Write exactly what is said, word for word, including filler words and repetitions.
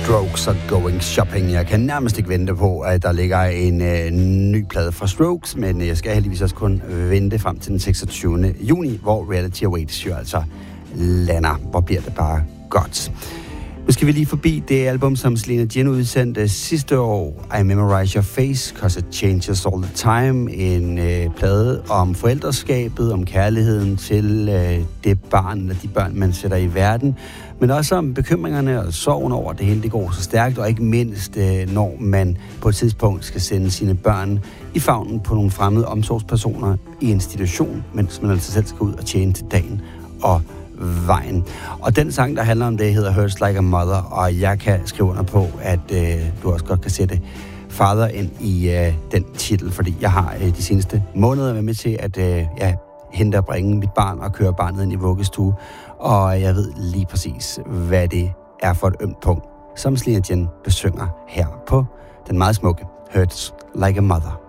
Strokes og Going Shopping. Jeg kan nærmest ikke vente på, at der ligger en øh, ny plade fra Strokes, men jeg skal heldigvis også kun vente frem til den seksogtyvende juni, hvor Reality Awaits jo altså lander. Hvor bliver det bare godt. Nu skal vi lige forbi det album, som Selena Jin udsendte sidste år, I Memorize Your Face, Cause It Changes All The Time. En øh, plade om forældreskabet, om kærligheden til øh, det barn, eller de børn, man sætter i verden. Men også om bekymringerne og sorgen over, at det hele det går så stærkt, og ikke mindst, øh, når man på et tidspunkt skal sende sine børn i favnen på nogle fremmede omsorgspersoner i institution, mens man altså selv skal ud og tjene til dagen og vejen. Og den sang, der handler om det, hedder Hurts Like a Mother, og jeg kan skrive under på, at øh, du også godt kan sætte father ind i øh, den titel, fordi jeg har øh, de seneste måneder været med til at øh, ja, hente og bringe mit barn og køre barnet ind i vuggestue, og jeg ved lige præcis, hvad det er for et ømt punkt, som Selena Jin besynger her på den meget smukke Hurts Like a Mother.